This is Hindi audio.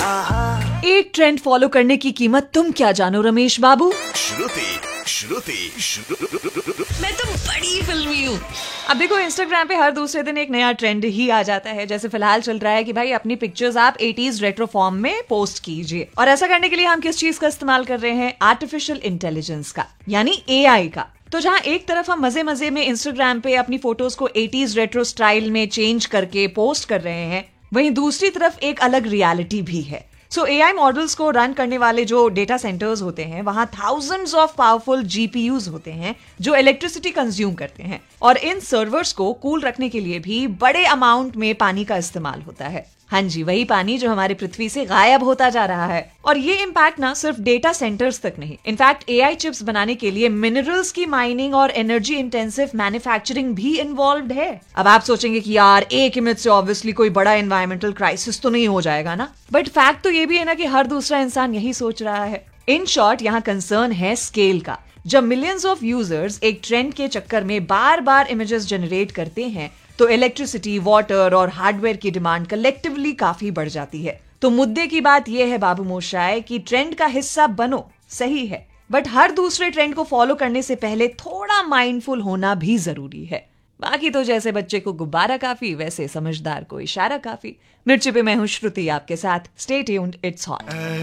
एक ट्रेंड फॉलो करने की कीमत तुम क्या जानो रमेश बाबू। मैं तो बड़ी फिल्मी हूँ। अब देखो इंस्टाग्राम पे हर दूसरे दिन एक नया ट्रेंड ही आ जाता है। जैसे फिलहाल चल रहा है कि भाई अपनी पिक्चर्स आप 80s रेट्रो फॉर्म में पोस्ट कीजिए, और ऐसा करने के लिए हम किस चीज का इस्तेमाल कर रहे हैं? आर्टिफिशियल इंटेलिजेंस का, यानी एआई का। तो जहां एक तरफ हम मजे मजे में इंस्टाग्राम पे अपनी फोटोज को 80s रेट्रो स्टाइल में चेंज करके पोस्ट कर रहे हैं, वहीं दूसरी तरफ एक अलग रियलिटी भी है। सो एआई मॉडल्स को रन करने वाले जो डेटा सेंटर्स होते हैं, वहां थाउजेंड्स ऑफ पावरफुल जीपीयूज होते हैं जो इलेक्ट्रिसिटी कंज्यूम करते हैं, और इन सर्वर्स को कूल रखने के लिए भी बड़े अमाउंट में पानी का इस्तेमाल होता है। हाँ जी, वही पानी जो हमारे पृथ्वी से गायब होता जा रहा है। और ये इम्पैक्ट ना सिर्फ डेटा सेंटर्स तक नहीं, इनफैक्ट एआई चिप्स बनाने के लिए मिनरल्स की माइनिंग और एनर्जी इंटेंसिव मैन्युफैक्चरिंग भी इन्वॉल्व्ड है। अब आप सोचेंगे कि यार एक इमेज से ऑब्वियसली कोई बड़ा एनवायरमेंटल क्राइसिस तो नहीं हो जाएगा ना, बट फैक्ट तो ये भी है ना कि हर दूसरा इंसान यही सोच रहा है। इन शॉर्ट, यहाँ कंसर्न है स्केल का। जब मिलियंस ऑफ यूजर्स एक ट्रेंड के चक्कर में बार बार इमेजेस जनरेट करते हैं, तो इलेक्ट्रिसिटी, वाटर और हार्डवेयर की डिमांड कलेक्टिवली काफी बढ़ जाती है। तो मुद्दे की बात यह है बाबू मोशाय कि ट्रेंड का हिस्सा बनो, सही है, बट हर दूसरे ट्रेंड को फॉलो करने से पहले थोड़ा माइंडफुल होना भी जरूरी है। बाकी तो जैसे बच्चे को गुब्बारा काफी, वैसे समझदार को इशारा काफी। मिर्ची पे मैं हूं श्रुति आपके साथ। Stay tuned, it's hot.